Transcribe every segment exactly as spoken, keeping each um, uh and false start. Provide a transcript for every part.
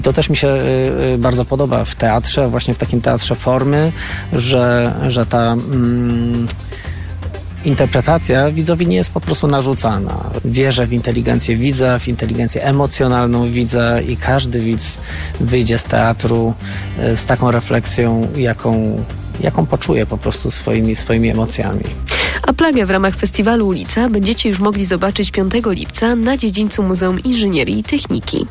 To też mi się bardzo podoba w teatrze, właśnie w takim teatrze formy, że, że ta mm, interpretacja widzowi nie jest po prostu narzucana. Wierzę w inteligencję widza, w inteligencję emocjonalną widza i każdy widz wyjdzie z teatru z taką refleksją, jaką, jaką poczuje po prostu swoimi, swoimi emocjami. A Plagę w ramach festiwalu Ulica będziecie już mogli zobaczyć piątego lipca na dziedzińcu Muzeum Inżynierii i Techniki.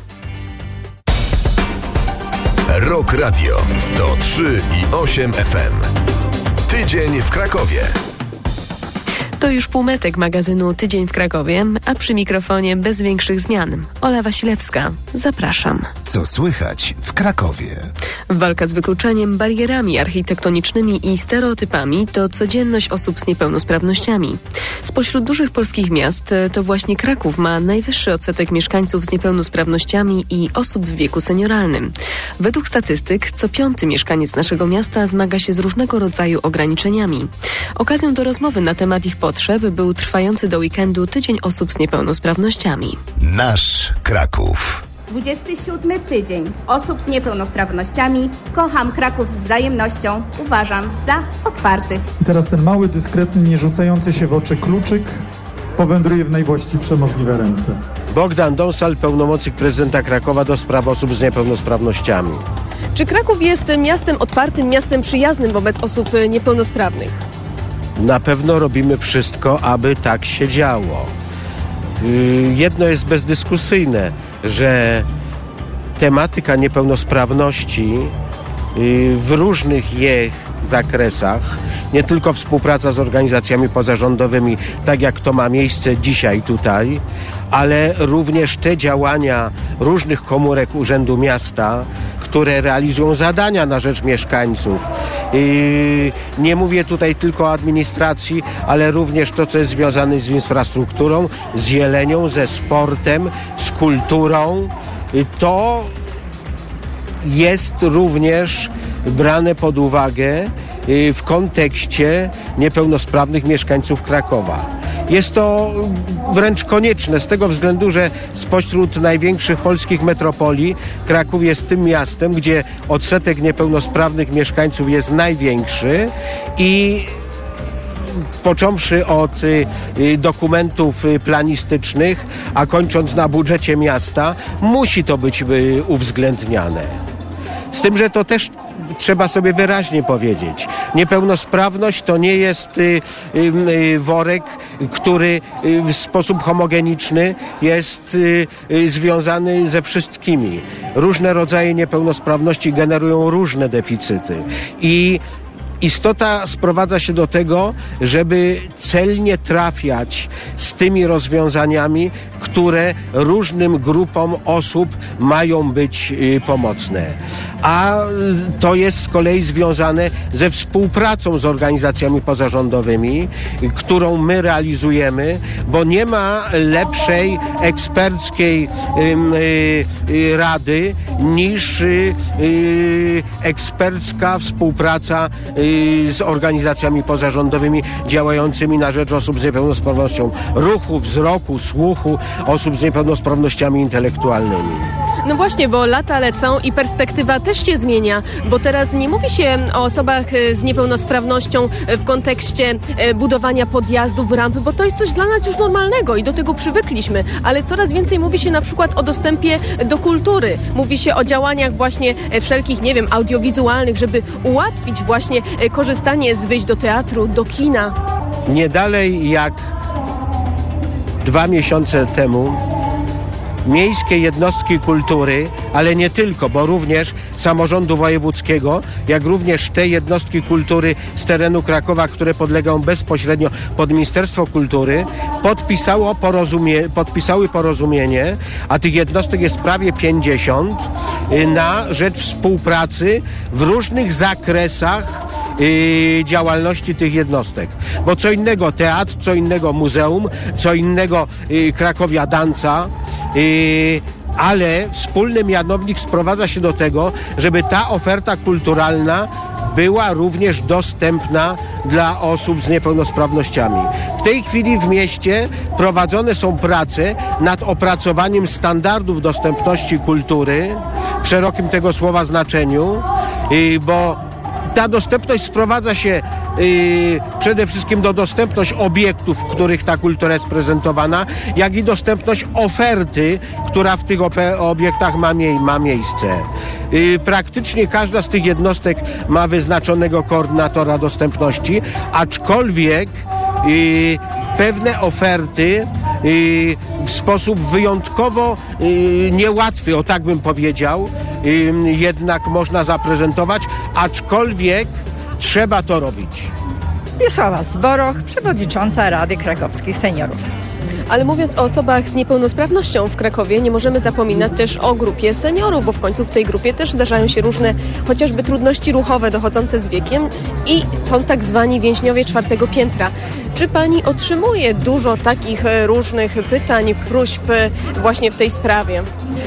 Rock Radio sto trzy i osiem F M. Tydzień w Krakowie. To już półmetek magazynu Tydzień w Krakowie, a przy mikrofonie bez większych zmian Ola Wasilewska. Zapraszam. Co słychać w Krakowie? Walka z wykluczeniem, barierami architektonicznymi i stereotypami to codzienność osób z niepełnosprawnościami. Spośród dużych polskich miast to właśnie Kraków ma najwyższy odsetek mieszkańców z niepełnosprawnościami i osób w wieku senioralnym. Według statystyk co piąty mieszkaniec naszego miasta zmaga się z różnego rodzaju ograniczeniami. Okazją do rozmowy na temat ich potrzeb był trwający do weekendu Tydzień Osób z Niepełnosprawnościami. Nasz Kraków. dwudziesty siódmy tydzień osób z niepełnosprawnościami. Kocham Kraków z wzajemnością. Uważam za otwarty. I teraz ten mały, dyskretny, nie rzucający się w oczy kluczyk powędruje w najwłaściwsze możliwe ręce. Bogdan Dąsal, pełnomocnik prezydenta Krakowa do spraw osób z niepełnosprawnościami. Czy Kraków jest miastem otwartym, miastem przyjaznym wobec osób niepełnosprawnych? Na pewno robimy wszystko, aby tak się działo. Jedno jest bezdyskusyjne, że tematyka niepełnosprawności w różnych jej zakresach, nie tylko współpraca z organizacjami pozarządowymi, tak jak to ma miejsce dzisiaj tutaj, ale również te działania różnych komórek Urzędu Miasta, które realizują zadania na rzecz mieszkańców. Nie mówię tutaj tylko o administracji, ale również to, co jest związane z infrastrukturą, z zielenią, ze sportem, z kulturą. To jest również brane pod uwagę w kontekście niepełnosprawnych mieszkańców Krakowa. Jest to wręcz konieczne z tego względu, że spośród największych polskich metropolii Kraków jest tym miastem, gdzie odsetek niepełnosprawnych mieszkańców jest największy i począwszy od y, y, dokumentów y, planistycznych, a kończąc na budżecie miasta, musi to być y, uwzględniane. Z tym, że to też trzeba sobie wyraźnie powiedzieć. Niepełnosprawność to nie jest y, y, worek, który y, w sposób homogeniczny jest y, y, związany ze wszystkimi. Różne rodzaje niepełnosprawności generują różne deficyty. I istota sprowadza się do tego, żeby celnie trafiać z tymi rozwiązaniami, które różnym grupom osób mają być y, pomocne. A to jest z kolei związane ze współpracą z organizacjami pozarządowymi, którą my realizujemy, bo nie ma lepszej eksperckiej y, y, rady niż y, y, ekspercka współpraca y, z organizacjami pozarządowymi działającymi na rzecz osób z niepełnosprawnością ruchu, wzroku, słuchu, osób z niepełnosprawnościami intelektualnymi. No właśnie, bo lata lecą i perspektywa też się zmienia, bo teraz nie mówi się o osobach z niepełnosprawnością w kontekście budowania podjazdów, ramp, bo to jest coś dla nas już normalnego i do tego przywykliśmy, ale coraz więcej mówi się na przykład o dostępie do kultury, mówi się o działaniach właśnie wszelkich, nie wiem, audiowizualnych, żeby ułatwić właśnie korzystanie z wyjść do teatru, do kina. Nie dalej jak dwa miesiące temu miejskie jednostki kultury, ale nie tylko, bo również samorządu wojewódzkiego, jak również te jednostki kultury z terenu Krakowa, które podlegają bezpośrednio pod Ministerstwo Kultury, podpisało porozumie, podpisały porozumienie, a tych jednostek jest prawie pięćdziesiąt, na rzecz współpracy w różnych zakresach Yy, działalności tych jednostek. Bo co innego teatr, co innego muzeum, co innego yy, Krakowia Danca, yy, ale wspólny mianownik sprowadza się do tego, żeby ta oferta kulturalna była również dostępna dla osób z niepełnosprawnościami. W tej chwili w mieście prowadzone są prace nad opracowaniem standardów dostępności kultury w szerokim tego słowa znaczeniu, bo ta dostępność sprowadza się Yy, przede wszystkim do dostępność obiektów, w których ta kultura jest prezentowana, jak i dostępność oferty, która w tych ope- obiektach ma, mie- ma miejsce. Yy, praktycznie każda z tych jednostek ma wyznaczonego koordynatora dostępności, aczkolwiek yy, pewne oferty yy, w sposób wyjątkowo yy, niełatwy, o tak bym powiedział, yy, jednak można zaprezentować, aczkolwiek trzeba to robić. Wiesława Zboroch, przewodnicząca Rady Krakowskich Seniorów. Ale mówiąc o osobach z niepełnosprawnością w Krakowie, nie możemy zapominać też o grupie seniorów, bo w końcu w tej grupie też zdarzają się różne chociażby trudności ruchowe dochodzące z wiekiem i są tak zwani więźniowie czwartego piętra. Czy pani otrzymuje dużo takich różnych pytań, próśb właśnie w tej sprawie?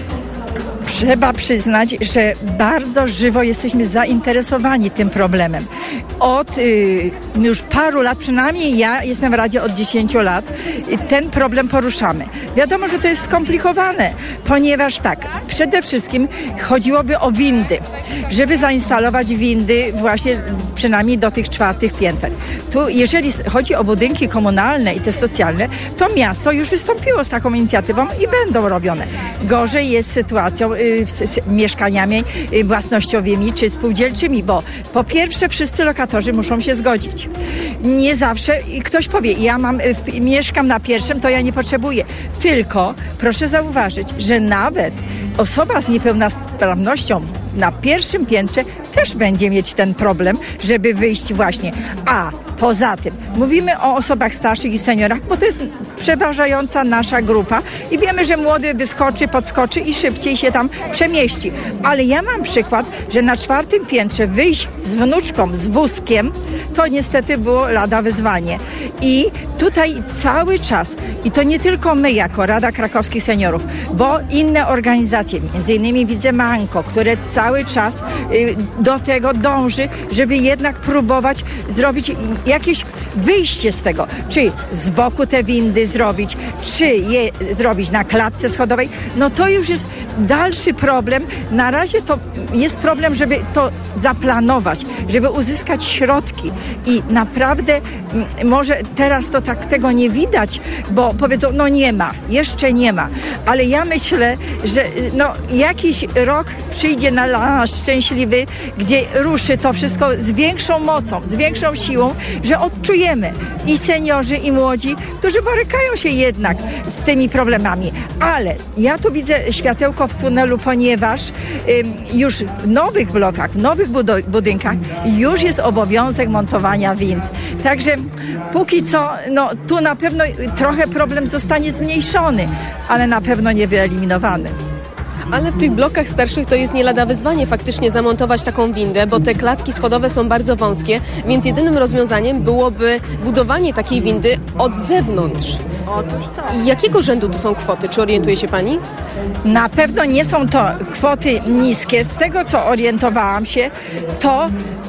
Trzeba przyznać, że bardzo żywo jesteśmy zainteresowani tym problemem. Od y, już paru lat, przynajmniej ja jestem w Radzie od dziesięciu lat, ten problem poruszamy. Wiadomo, że to jest skomplikowane, ponieważ tak, przede wszystkim chodziłoby o windy, żeby zainstalować windy właśnie przynajmniej do tych czwartych pięter. Tu, jeżeli chodzi o budynki komunalne i te socjalne, to miasto już wystąpiło z taką inicjatywą i będą robione. Gorzej jest sytuacją z mieszkaniami własnościowymi czy spółdzielczymi, bo po pierwsze wszyscy lokatorzy muszą się zgodzić. Nie zawsze ktoś powie, ja mam, mieszkam na pierwszym, to ja nie potrzebuję. Tylko proszę zauważyć, że nawet osoba z niepełnosprawnością na pierwszym piętrze też będzie mieć ten problem, żeby wyjść właśnie. A poza tym mówimy o osobach starszych i seniorach, bo to jest przeważająca nasza grupa i wiemy, że młody wyskoczy, podskoczy i szybciej się tam przemieści. Ale ja mam przykład, że na czwartym piętrze wyjść z wnuczką, z wózkiem, to niestety było lada wyzwanie. I tutaj cały czas, i to nie tylko my jako Rada Krakowskich Seniorów, bo inne organizacje, między innymi widzę Manko, które cały czas y, do tego dąży, żeby jednak próbować zrobić jakieś wyjście z tego. Czy z boku te windy zrobić, czy je zrobić na klatce schodowej, no to już jest dalszy problem. Na razie to jest problem, żeby to zaplanować, żeby uzyskać środki i naprawdę m, może teraz to tak tego nie widać, bo powiedzą, no nie ma, jeszcze nie ma, ale ja myślę, że no jakiś rok przyjdzie na nas szczęśliwy, gdzie ruszy to wszystko z większą mocą, z większą siłą, że odczujemy i seniorzy, i młodzi, którzy borykają się jednak z tymi problemami. Ale ja tu widzę światełko w tunelu, ponieważ ym, już w nowych blokach, w nowych budo- budynkach już jest obowiązek montowania wind. Także póki co, no tu na pewno trochę problem zostanie zmniejszony, ale na pewno nie wyeliminowany. Ale w tych blokach starszych to jest nie lada wyzwanie faktycznie zamontować taką windę, bo te klatki schodowe są bardzo wąskie, więc jedynym rozwiązaniem byłoby budowanie takiej windy od zewnątrz. Otóż tak. I jakiego rzędu to są kwoty? Czy orientuje się pani? Na pewno nie są to kwoty niskie. Z tego, co orientowałam się, to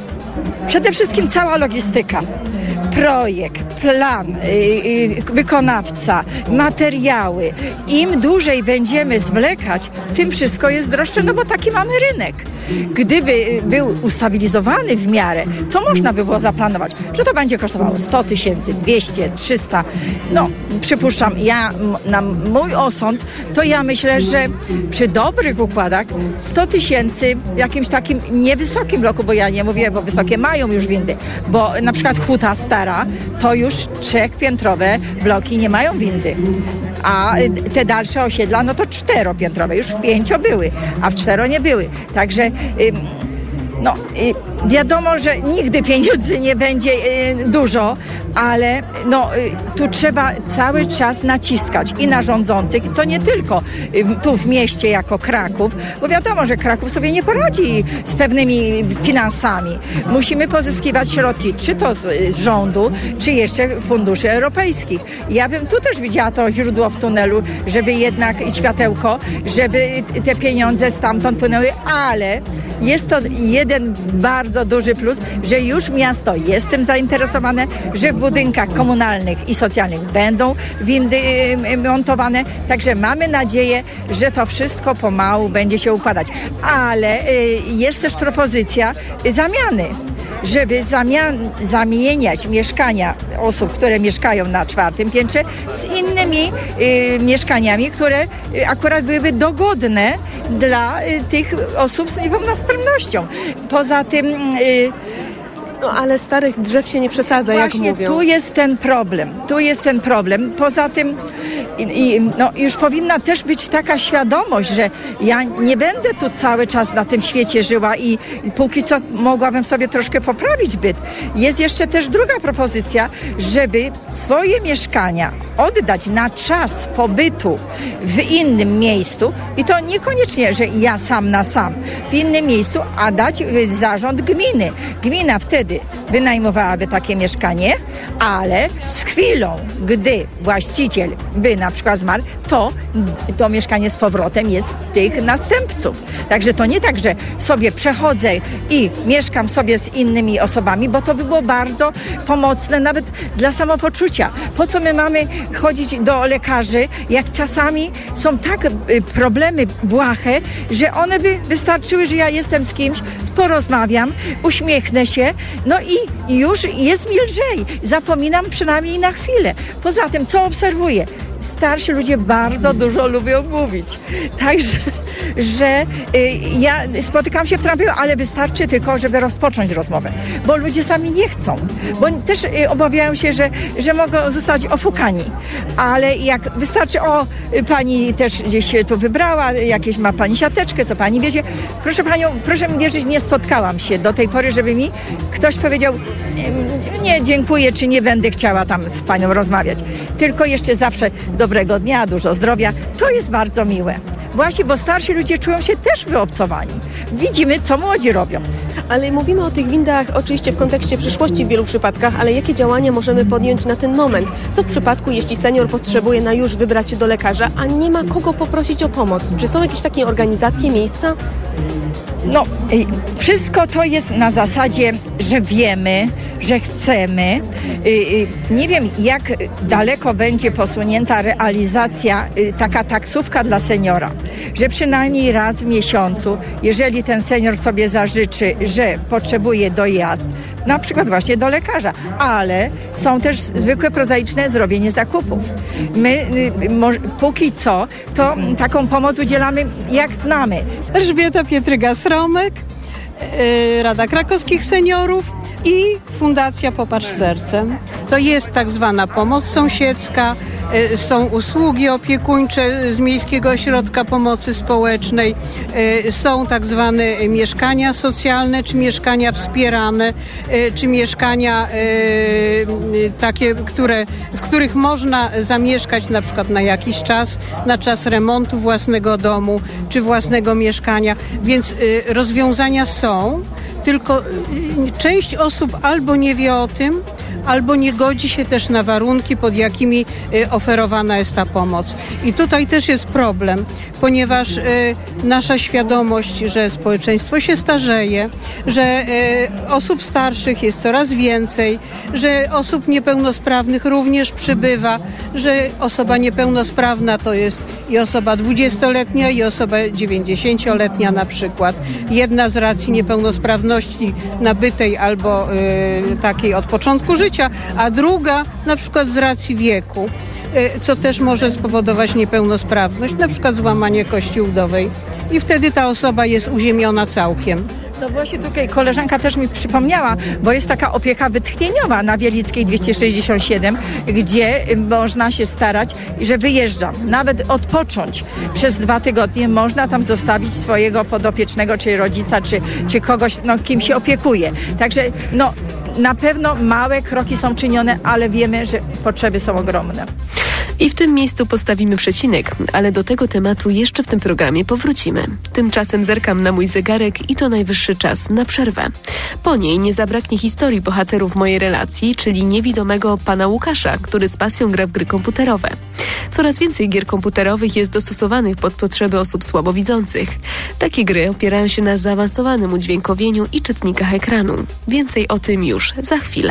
przede wszystkim cała logistyka. Projekt, plan, yy, wykonawca, materiały. Im dłużej będziemy zwlekać, tym wszystko jest droższe, no bo taki mamy rynek. Gdyby był ustabilizowany w miarę, to można by było zaplanować, że to będzie kosztowało sto tysięcy, dwieście, trzysta. No, przypuszczam, ja na mój osąd, to ja myślę, że przy dobrych układach sto tysięcy w jakimś takim niewysokim bloku, bo ja nie mówię, bo wysokie mają już windy, bo na przykład Huta Stara to już trzechpiętrowe bloki nie mają windy. A te dalsze osiedla, no to czteropiętrowe, już w pięcio były, a w cztero nie były. Także ym, No, wiadomo, że nigdy pieniędzy nie będzie dużo, ale no, tu trzeba cały czas naciskać i na rządzących. To nie tylko tu w mieście jako Kraków, bo wiadomo, że Kraków sobie nie poradzi z pewnymi finansami. Musimy pozyskiwać środki, czy to z rządu, czy jeszcze funduszy europejskich. Ja bym tu też widziała to źródło w tunelu, żeby jednak światełko, żeby te pieniądze stamtąd płynęły, ale jest to jeden bardzo duży plus, że już miasto jest tym zainteresowane, że w budynkach komunalnych i socjalnych będą windy montowane, także mamy nadzieję, że to wszystko pomału będzie się układać. Ale jest też propozycja zamiany, żeby zamian, zamieniać mieszkania osób, które mieszkają na czwartym piętrze z innymi y, mieszkaniami, które y, akurat byłyby dogodne dla y, tych osób z niepełnosprawnością. Poza tym... Y, No ale starych drzew się nie przesadza, Właśnie jak mówią. tu jest ten problem. Tu jest ten problem. Poza tym i, i, no, już powinna też być taka świadomość, że ja nie będę tu cały czas na tym świecie żyła i, i póki co mogłabym sobie troszkę poprawić byt. Jest jeszcze też druga propozycja, żeby swoje mieszkania oddać na czas pobytu w innym miejscu i to niekoniecznie, że ja sam na sam w innym miejscu, a dać zarząd gminy. Gmina wtedy wynajmowałaby takie mieszkanie, ale z chwilą, gdy właściciel by na przykład zmarł, to to mieszkanie z powrotem jest tych następców. Także to nie tak, że sobie przechodzę i mieszkam sobie z innymi osobami, bo to by było bardzo pomocne nawet dla samopoczucia. Po co my mamy chodzić do lekarzy, jak czasami są tak problemy błahe, że one by wystarczyły, że ja jestem z kimś, porozmawiam, uśmiechnę się, no i już jest mi lżej. Zapominam przynajmniej na chwilę. Poza tym, co obserwuję? Starsi ludzie bardzo dużo lubią mówić. Także, że y, ja spotykam się w tramwaju, ale wystarczy tylko, żeby rozpocząć rozmowę. Bo ludzie sami nie chcą. Bo też y, obawiają się, że, że mogą zostać ofukani. Ale jak wystarczy, o, y, pani też gdzieś się tu wybrała, jakieś ma pani siateczkę, co pani wiezie. Proszę panią, proszę mi wierzyć, nie spotkałam się do tej pory, żeby mi ktoś powiedział, nie, dziękuję, czy nie będę chciała tam z panią rozmawiać. Tylko jeszcze zawsze dobrego dnia, dużo zdrowia. To jest bardzo miłe. Właśnie, bo starsi ludzie czują się też wyobcowani. Widzimy, co młodzi robią. Ale mówimy o tych windach oczywiście w kontekście przyszłości w wielu przypadkach, ale jakie działania możemy podjąć na ten moment? Co w przypadku, jeśli senior potrzebuje na już wybrać się do lekarza, a nie ma kogo poprosić o pomoc? Czy są jakieś takie organizacje, miejsca? No, wszystko to jest na zasadzie, że wiemy, że chcemy. Nie wiem, jak daleko będzie posunięta realizacja, taka taksówka dla seniora, że przynajmniej raz w miesiącu, jeżeli ten senior sobie zażyczy, że potrzebuje dojazd, na przykład właśnie do lekarza, ale są też zwykłe, prozaiczne zrobienie zakupów. My póki co, to taką pomoc udzielamy, jak znamy. Elżbieta Pietryga-Sromek, Rada Krakowskich Seniorów i Fundacja Popatrz Sercem. To jest tak zwana pomoc sąsiedzka, są usługi opiekuńcze z Miejskiego Ośrodka Pomocy Społecznej, są tak zwane mieszkania socjalne, czy mieszkania wspierane, czy mieszkania takie, które, w których można zamieszkać na przykład na jakiś czas, na czas remontu własnego domu, czy własnego mieszkania, więc rozwiązania są, tylko część osób albo nie wie o tym, albo nie godzi się też na warunki, pod jakimi oferowana jest ta pomoc. I tutaj też jest problem, ponieważ nasza świadomość, że społeczeństwo się starzeje, że osób starszych jest coraz więcej, że osób niepełnosprawnych również przybywa, że osoba niepełnosprawna to jest i osoba dwudziestoletnia, i osoba dziewięćdziesięcioletnia na przykład. Jedna z racji niepełnosprawności nabytej albo y, takiej od początku życia, a druga na przykład z racji wieku, y, co też może spowodować niepełnosprawność, na przykład złamanie kości udowej. I wtedy ta osoba jest uziemiona całkiem. No właśnie tutaj koleżanka też mi przypomniała, bo jest taka opieka wytchnieniowa na Wielickiej dwieście sześćdziesiąt siedem, gdzie można się starać, że wyjeżdżam, nawet odpocząć. Przez dwa tygodnie można tam zostawić swojego podopiecznego, czy rodzica, czy, czy kogoś, no, kim się opiekuje. Także no, na pewno małe kroki są czynione, ale wiemy, że potrzeby są ogromne. I w tym miejscu postawimy przecinek, ale do tego tematu jeszcze w tym programie powrócimy. Tymczasem zerkam na mój zegarek i to najwyższy czas na przerwę. Po niej nie zabraknie historii bohaterów mojej relacji, czyli niewidomego pana Łukasza, który z pasją gra w gry komputerowe. Coraz więcej gier komputerowych jest dostosowanych pod potrzeby osób słabowidzących. Takie gry opierają się na zaawansowanym udźwiękowieniu i czytnikach ekranu. Więcej o tym już za chwilę.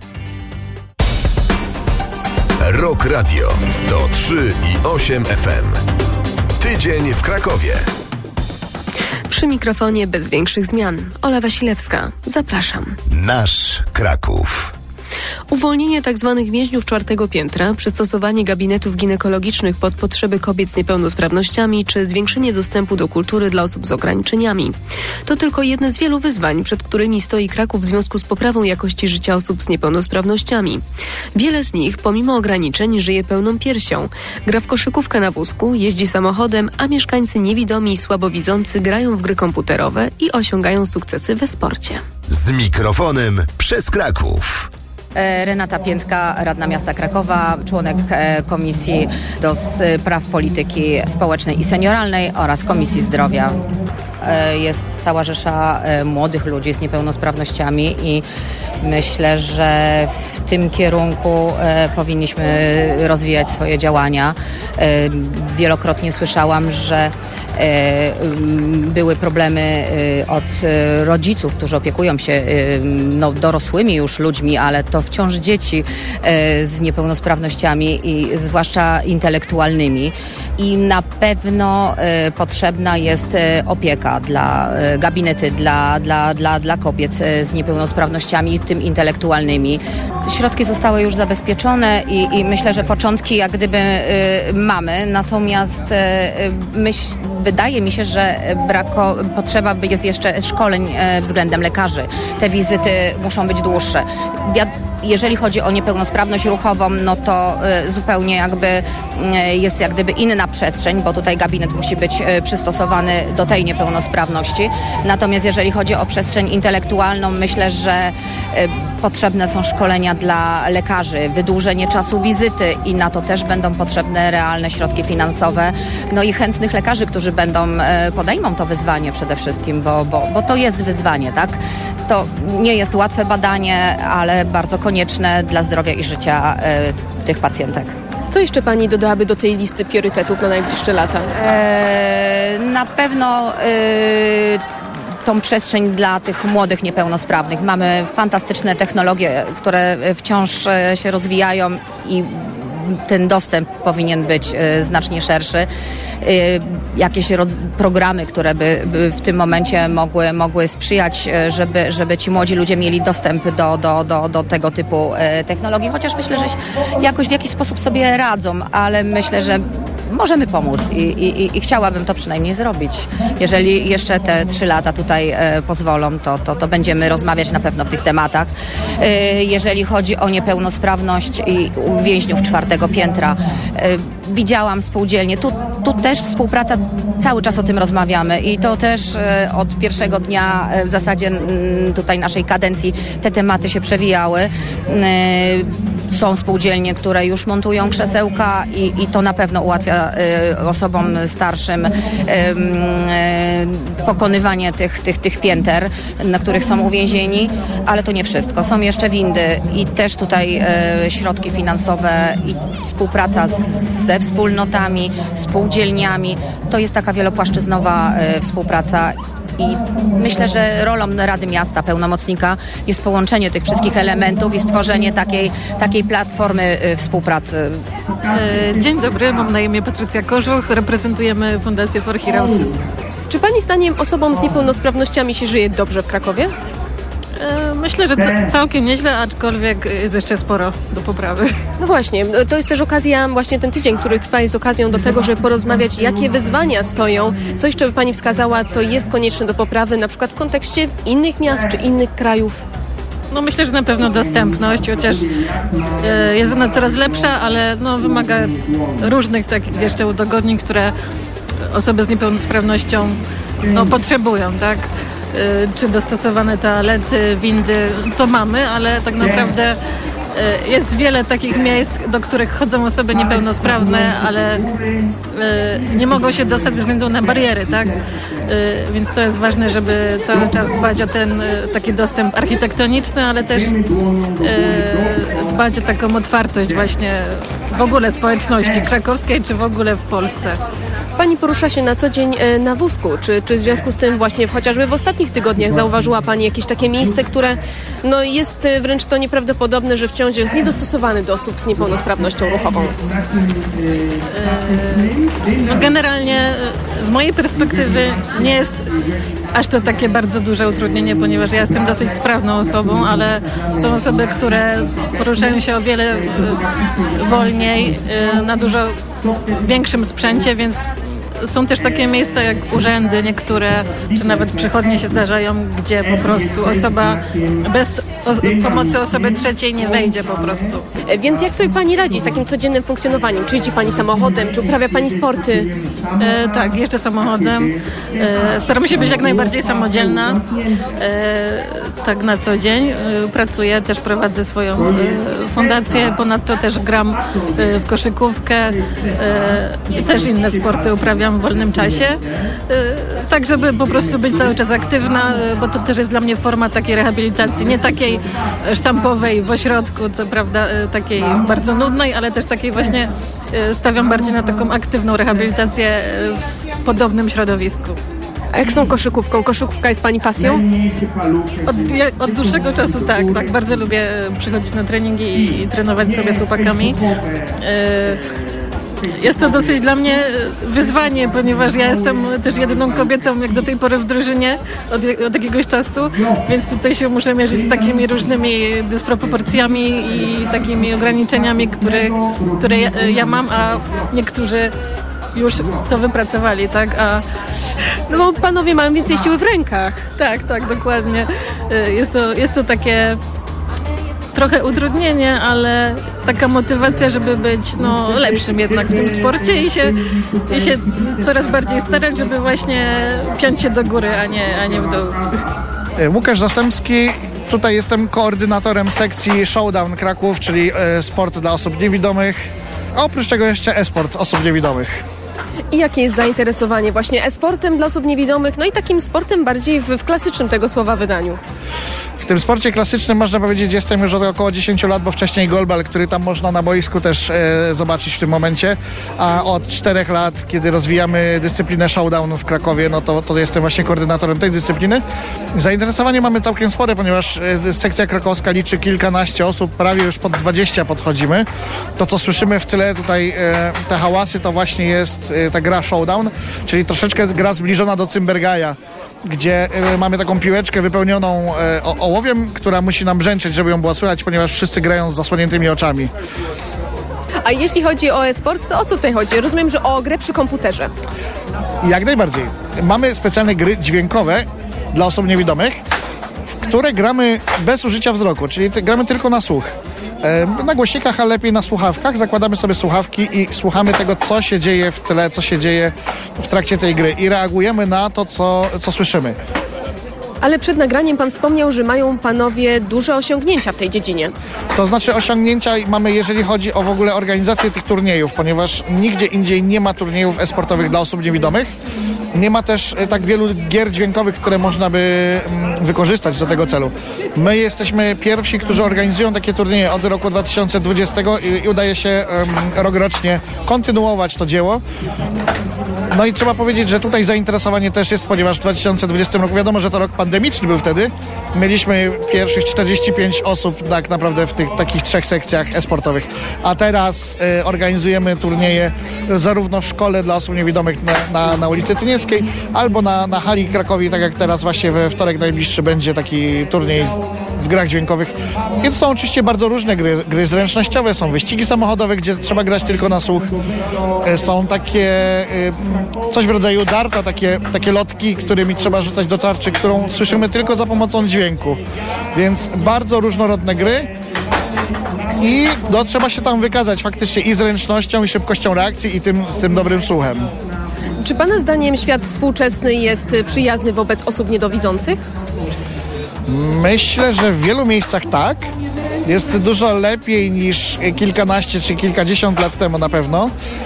Rock Radio sto trzy i osiem F M. Tydzień w Krakowie. Przy mikrofonie bez większych zmian. Ola Wasilewska. Zapraszam. Nasz Kraków. Uwolnienie tzw. więźniów czwartego piętra, przystosowanie gabinetów ginekologicznych pod potrzeby kobiet z niepełnosprawnościami czy zwiększenie dostępu do kultury dla osób z ograniczeniami. To tylko jedne z wielu wyzwań, przed którymi stoi Kraków w związku z poprawą jakości życia osób z niepełnosprawnościami. Wiele z nich, pomimo ograniczeń, żyje pełną piersią. Gra w koszykówkę na wózku, jeździ samochodem, a mieszkańcy niewidomi i słabowidzący grają w gry komputerowe i osiągają sukcesy we sporcie. Z mikrofonem przez Kraków. Renata Piętka, radna miasta Krakowa, członek Komisji do Spraw Polityki Społecznej i Senioralnej oraz Komisji Zdrowia. Jest cała rzesza młodych ludzi z niepełnosprawnościami i myślę, że w tym kierunku powinniśmy rozwijać swoje działania. Wielokrotnie słyszałam, że były problemy od rodziców, którzy opiekują się no, dorosłymi już ludźmi, ale to wciąż dzieci z niepełnosprawnościami i zwłaszcza intelektualnymi. I na pewno potrzebna jest opieka dla gabinety dla, dla, dla, dla kobiet z niepełnosprawnościami, w tym intelektualnymi. Środki zostały już zabezpieczone i, i myślę, że początki jak gdyby y, mamy, natomiast y, myśl, wydaje mi się, że brako, potrzeba jest jeszcze szkoleń y, względem lekarzy. Te wizyty muszą być dłuższe. Wiad- Jeżeli chodzi o niepełnosprawność ruchową, no to y, zupełnie jakby y, jest jak gdyby inna przestrzeń, bo tutaj gabinet musi być y, przystosowany do tej niepełnosprawności. Natomiast jeżeli chodzi o przestrzeń intelektualną, myślę, że y, potrzebne są szkolenia dla lekarzy, wydłużenie czasu wizyty i na to też będą potrzebne realne środki finansowe. No i chętnych lekarzy, którzy będą, y, podejmą to wyzwanie przede wszystkim, bo, bo, bo to jest wyzwanie, tak? To nie jest łatwe badanie, ale bardzo konieczne dla zdrowia i życia y, tych pacjentek. Co jeszcze Pani dodałaby do tej listy priorytetów na najbliższe lata? E, na pewno y, tą przestrzeń dla tych młodych niepełnosprawnych. Mamy fantastyczne technologie, które wciąż się rozwijają i ten dostęp powinien być y, znacznie szerszy. Y, jakieś roz- programy, które by, by w tym momencie mogły, mogły sprzyjać, y, żeby, żeby ci młodzi ludzie mieli dostęp do, do, do, do tego typu y, technologii. Chociaż myślę, że jakoś w jakiś sposób sobie radzą, ale myślę, że możemy pomóc i, i, i chciałabym to przynajmniej zrobić. Jeżeli jeszcze te trzy lata tutaj e, pozwolą, to, to, to będziemy rozmawiać na pewno w tych tematach. E, jeżeli chodzi o niepełnosprawność i więźniów czwartego piętra, e, widziałam spółdzielnie. Tu, tu też współpraca, cały czas o tym rozmawiamy i to też e, od pierwszego dnia e, w zasadzie m, tutaj naszej kadencji te tematy się przewijały. E, są spółdzielnie, które już montują krzesełka i, i to na pewno ułatwia y, osobom starszym y, y, pokonywanie tych, tych, tych pięter, na których są uwięzieni, ale to nie wszystko. Są jeszcze windy i też tutaj y, środki finansowe i współpraca z, ze wspólnotami, spółdzielniami. To jest taka wielopłaszczyznowa y, współpraca. I myślę, że rolą Rady Miasta, pełnomocnika jest połączenie tych wszystkich elementów i stworzenie takiej, takiej platformy y, współpracy. Dzień dobry, mam na imię Patrycja Kożuch, reprezentujemy Fundację For Heroes. Czy Pani zdaniem osobom z niepełnosprawnościami się żyje dobrze w Krakowie? myślę, że ca- całkiem nieźle, aczkolwiek jest jeszcze sporo do poprawy. No właśnie, to jest też okazja, właśnie ten tydzień, który trwa, jest okazją do tego, żeby porozmawiać, jakie wyzwania stoją, co jeszcze by Pani wskazała, co jest konieczne do poprawy, na przykład w kontekście innych miast czy innych krajów. No myślę, że na pewno dostępność, chociaż e, jest ona coraz lepsza, ale no, wymaga różnych takich jeszcze udogodnień, które osoby z niepełnosprawnością no, potrzebują, tak? E, czy dostosowane toalety, windy, to mamy, ale tak naprawdę e, jest wiele takich miejsc, do których chodzą osoby niepełnosprawne, ale e, nie mogą się dostać ze względu na bariery, tak? E, więc to jest ważne, żeby cały czas dbać o ten e, taki dostęp architektoniczny, ale też e, dbać o taką otwartość właśnie w ogóle społeczności krakowskiej, czy w ogóle w Polsce. Pani porusza się na co dzień na wózku. Czy, czy w związku z tym właśnie chociażby w ostatnich tygodniach zauważyła Pani jakieś takie miejsce, które no, jest wręcz to nieprawdopodobne, że wciąż jest niedostosowane do osób z niepełnosprawnością ruchową? No, generalnie z mojej perspektywy nie jest aż to takie bardzo duże utrudnienie, ponieważ ja jestem dosyć sprawną osobą, ale są osoby, które poruszają się o wiele wolniej, na dużo większym sprzęcie, więc są też takie miejsca jak urzędy niektóre, czy nawet przychodnie się zdarzają, gdzie po prostu osoba bez o- pomocy osoby trzeciej nie wejdzie po prostu. Więc jak sobie Pani radzi z takim codziennym funkcjonowaniem? Czy jeździ Pani samochodem, czy uprawia Pani sporty? E, tak, jeżdżę samochodem. E, staram się być jak najbardziej samodzielna. E, tak na co dzień. E, pracuję, też prowadzę swoją e, fundację. Ponadto też gram e, w koszykówkę. E, i też inne sporty uprawiam w wolnym czasie. E, tak, żeby po prostu być cały czas aktywna, e, bo to też jest dla mnie forma takiej rehabilitacji. Nie takiej sztampowej w ośrodku, co prawda e, takiej bardzo nudnej, ale też takiej właśnie e, stawiam bardziej na taką aktywną rehabilitację w podobnym środowisku. A jak z tą koszykówką? Koszykówka jest Pani pasją? Od, ja, od dłuższego czasu tak, tak. Bardzo lubię przychodzić na treningi i, i trenować sobie z chłopakami. E, Jest to dosyć dla mnie wyzwanie, ponieważ ja jestem też jedyną kobietą jak do tej pory w drużynie od, od jakiegoś czasu, więc tutaj się muszę mierzyć z takimi różnymi dysproporcjami i takimi ograniczeniami, które, które ja, ja mam, a niektórzy już to wypracowali, tak? A no bo panowie mają więcej siły w rękach. Tak, tak, dokładnie. Jest to, jest to takie trochę utrudnienie, ale taka motywacja, żeby być no, lepszym jednak w tym sporcie i się, i się coraz bardziej starać, żeby właśnie piąć się do góry, a nie, a nie w dół. Łukasz Zastępski, tutaj jestem koordynatorem sekcji Showdown Kraków, czyli e, sport dla osób niewidomych, a oprócz tego jeszcze e-sport osób niewidomych. I jakie jest zainteresowanie właśnie e-sportem dla osób niewidomych, no i takim sportem bardziej w, w klasycznym tego słowa wydaniu? W tym sporcie klasycznym można powiedzieć, jestem już od około dziesięć lat, bo wcześniej golbal, który tam można na boisku też e, zobaczyć w tym momencie, a od czterech lat, kiedy rozwijamy dyscyplinę Showdown w Krakowie, no to, to jestem właśnie koordynatorem tej dyscypliny. Zainteresowanie mamy całkiem spore, ponieważ e, sekcja krakowska liczy kilkanaście osób, prawie już pod dwadzieścia podchodzimy. To, co słyszymy w tyle tutaj, e, te hałasy, to właśnie jest e, ta gra Showdown, czyli troszeczkę gra zbliżona do Cymbergaja, gdzie y, mamy taką piłeczkę wypełnioną y, o, ołowiem, która musi nam brzęczeć, żeby ją było słychać, ponieważ wszyscy grają z zasłoniętymi oczami. A jeśli chodzi o e-sport, to o co tutaj chodzi? Rozumiem, że o grę przy komputerze. Jak najbardziej. Mamy specjalne gry dźwiękowe dla osób niewidomych, w które gramy bez użycia wzroku, czyli te, gramy tylko na słuch. Na głośnikach, a lepiej na słuchawkach. Zakładamy sobie słuchawki i słuchamy tego, co się dzieje w tle, co się dzieje w trakcie tej gry i reagujemy na to, co, co słyszymy. Ale przed nagraniem pan wspomniał, że mają panowie duże osiągnięcia w tej dziedzinie. To znaczy osiągnięcia mamy, jeżeli chodzi o w ogóle organizację tych turniejów, ponieważ nigdzie indziej nie ma turniejów e-sportowych dla osób niewidomych. Nie ma też tak wielu gier dźwiękowych, które można by wykorzystać do tego celu. My jesteśmy pierwsi, którzy organizują takie turnieje od roku dwa tysiące dwudziestego i, i udaje się um, rok rocznie kontynuować to dzieło. No i trzeba powiedzieć, że tutaj zainteresowanie też jest, ponieważ w dwa tysiące dwudziestym roku, wiadomo, że to rok pandemiczny był wtedy, mieliśmy pierwszych czterdzieści pięć osób tak naprawdę w tych takich trzech sekcjach e-sportowych, a teraz y, organizujemy turnieje zarówno w szkole dla osób niewidomych na, na, na ulicy Tynieckiej, albo na, na hali Krakowi, tak jak teraz właśnie we wtorek najbliższy będzie taki turniej w grach dźwiękowych. I to są oczywiście bardzo różne gry, gry zręcznościowe, są wyścigi samochodowe, gdzie trzeba grać tylko na słuch. Są takie coś w rodzaju darta, takie, takie lotki, którymi trzeba rzucać do tarczy, którą słyszymy tylko za pomocą dźwięku. Więc bardzo różnorodne gry i no, trzeba się tam wykazać faktycznie i zręcznością, i szybkością reakcji, i tym, tym dobrym słuchem. Czy Pana zdaniem świat współczesny jest przyjazny wobec osób niedowidzących? Myślę, że w wielu miejscach tak. Jest dużo lepiej niż kilkanaście czy kilkadziesiąt lat temu na pewno.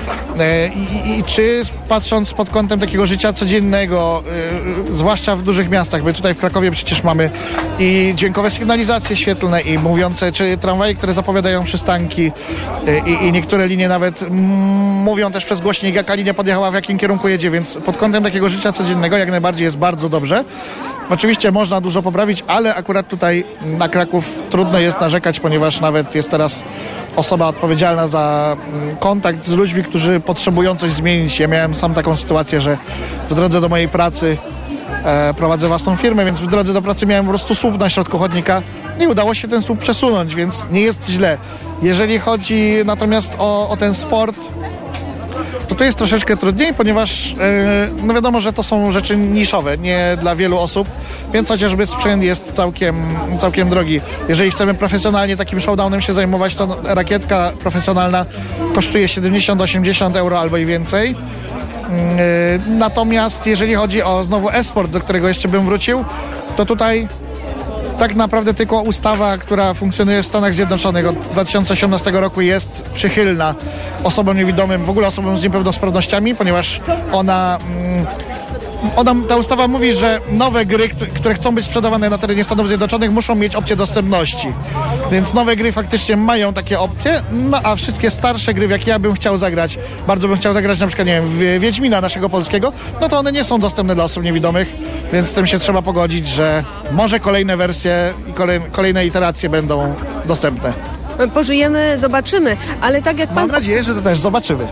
I, i, i czy patrząc pod kątem takiego życia codziennego, y, zwłaszcza w dużych miastach, my tutaj w Krakowie przecież mamy i dźwiękowe sygnalizacje świetlne, i mówiące, czy tramwaje, które zapowiadają przystanki, y, i, i niektóre linie nawet mm, mówią też przez głośnik, jaka linia podjechała, w jakim kierunku jedzie, więc pod kątem takiego życia codziennego jak najbardziej jest bardzo dobrze. Oczywiście można dużo poprawić, ale akurat tutaj na Kraków trudno jest narzekać, ponieważ nawet jest teraz osoba odpowiedzialna za kontakt z ludźmi, którzy potrzebują coś zmienić. Ja miałem sam taką sytuację, że w drodze do mojej pracy e, prowadzę własną firmę, więc w drodze do pracy miałem po prostu słup na środku chodnika. Nie udało się ten słup przesunąć, więc nie jest źle. Jeżeli chodzi natomiast o, o ten sport, to tu jest troszeczkę trudniej, ponieważ yy, no wiadomo, że to są rzeczy niszowe, nie dla wielu osób, więc chociażby sprzęt jest całkiem, całkiem drogi. Jeżeli chcemy profesjonalnie takim showdownem się zajmować, to rakietka profesjonalna kosztuje siedemdziesiąt do osiemdziesięciu euro albo i więcej. Yy, natomiast jeżeli chodzi o znowu e-sport, do którego jeszcze bym wrócił, to tutaj tak naprawdę tylko ustawa, która funkcjonuje w Stanach Zjednoczonych od dwa tysiące osiemnastego roku jest przychylna osobom niewidomym, w ogóle osobom z niepełnosprawnościami, ponieważ ona, ona ta ustawa mówi, że nowe gry, które chcą być sprzedawane na terenie Stanów Zjednoczonych, muszą mieć opcję dostępności. Więc nowe gry faktycznie mają takie opcje, no a wszystkie starsze gry, w jakie ja bym chciał zagrać, bardzo bym chciał zagrać na przykład, nie wiem, w Wiedźmina naszego polskiego, no to one nie są dostępne dla osób niewidomych, więc z tym się trzeba pogodzić, że może kolejne wersje i kolej, kolejne iteracje będą dostępne. Pożyjemy, zobaczymy, ale tak jak pan... Mam nadzieję, że to też zobaczymy.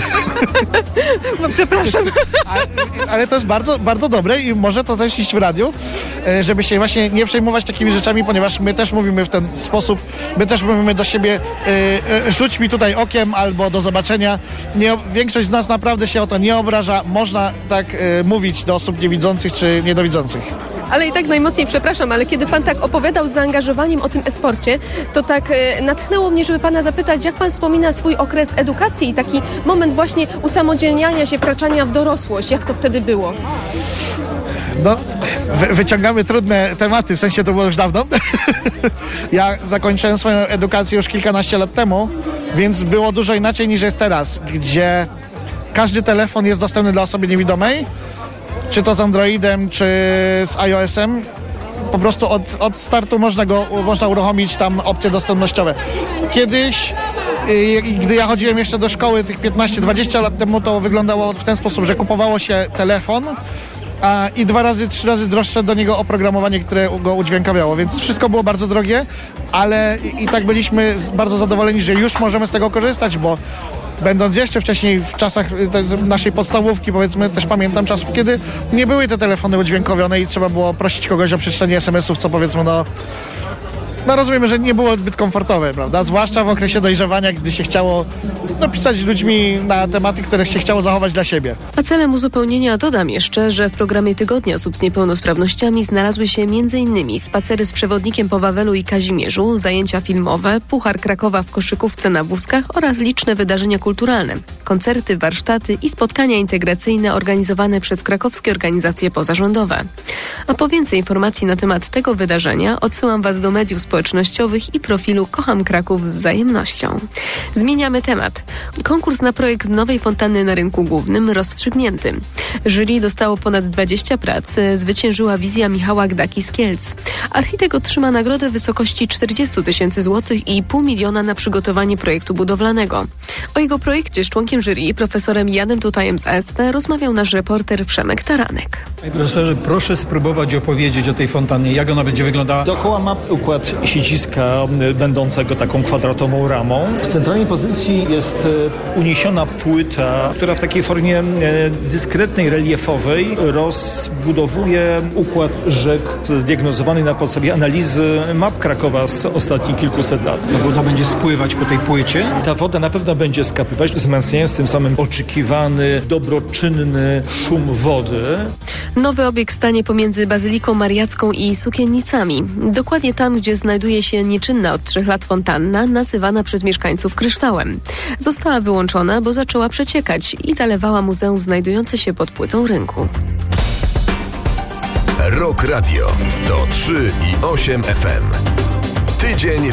Przepraszam. Ale, ale to jest bardzo, bardzo dobre i może to też iść w radiu, żeby się właśnie nie przejmować takimi rzeczami, ponieważ my też mówimy w ten sposób, my też mówimy do siebie y, y, rzuć mi tutaj okiem albo do zobaczenia. Nie, większość z nas naprawdę się o to nie obraża. Można tak y, mówić do osób niewidzących czy niedowidzących. Ale i tak najmocniej przepraszam, ale kiedy pan tak opowiadał z zaangażowaniem o tym e-sporcie, to tak e, natchnęło mnie, żeby pana zapytać, jak pan wspomina swój okres edukacji i taki moment właśnie usamodzielniania się, wkraczania w dorosłość. Jak to wtedy było? No, wy, wyciągamy trudne tematy, w sensie to było już dawno. Ja zakończyłem swoją edukację już kilkanaście lat temu, więc było dużo inaczej niż jest teraz, gdzie każdy telefon jest dostępny dla osoby niewidomej, czy to z Androidem, czy z iOS-em. Po prostu od, od startu można go, można uruchomić tam opcje dostępnościowe. Kiedyś, yy, gdy ja chodziłem jeszcze do szkoły tych piętnaście dwadzieścia lat temu, to wyglądało w ten sposób, że kupowało się telefon a, i dwa razy, trzy razy droższe do niego oprogramowanie, które go udźwiękawiało, więc wszystko było bardzo drogie, ale i, i tak byliśmy bardzo zadowoleni, że już możemy z tego korzystać, bo będąc jeszcze wcześniej w czasach naszej podstawówki, powiedzmy, też pamiętam czasów, kiedy nie były te telefony udźwiękowione i trzeba było prosić kogoś o przeczytanie es em esów, co powiedzmy, no, no rozumiemy, że nie było zbyt komfortowe, prawda? Zwłaszcza w okresie dojrzewania, gdy się chciało no, pisać z ludźmi na tematy, które się chciało zachować dla siebie. A celem uzupełnienia dodam jeszcze, że w programie Tygodnia Osób z Niepełnosprawnościami znalazły się między innymi spacery z przewodnikiem po Wawelu i Kazimierzu, zajęcia filmowe, Puchar Krakowa w koszykówce na wózkach oraz liczne wydarzenia kulturalne, koncerty, warsztaty i spotkania integracyjne organizowane przez krakowskie organizacje pozarządowe. A po więcej informacji na temat tego wydarzenia odsyłam Was do mediów społecznościowych społecznościowych i profilu Kocham Kraków z wzajemnością. Zmieniamy temat. Konkurs na projekt nowej fontanny na rynku głównym rozstrzygnięty. Jury dostało ponad dwadzieścia prac. Zwyciężyła wizja Michała Gdaki z Kielc. Architekt otrzyma nagrodę w wysokości czterdzieści tysięcy złotych i pół miliona na przygotowanie projektu budowlanego. O jego projekcie z członkiem jury, profesorem Janem Tutajem z A S P, rozmawiał nasz reporter Przemek Taranek. Panie profesorze, proszę spróbować opowiedzieć o tej fontannie. Jak ona będzie wyglądała? Dookoła ma układ siedziska będącego taką kwadratową ramą. W centralnej pozycji jest uniesiona płyta, która w takiej formie dyskretnej, reliefowej rozbudowuje układ rzek zdiagnozowany na podstawie analizy map Krakowa z ostatnich kilkuset lat. Ta woda będzie spływać po tej płycie? Ta woda na pewno będzie skapywać, wzmacniając tym samym oczekiwany, dobroczynny szum wody. Nowy obiekt stanie pomiędzy Bazyliką Mariacką i Sukiennicami. Dokładnie tam, gdzie znajduje się nieczynna od trzech lat fontanna, nazywana przez mieszkańców kryształem. Została wyłączona, bo zaczęła przeciekać i zalewała muzeum znajdujące się pod płytą rynku. Rock Radio sto trzy i osiem F M. Tydzień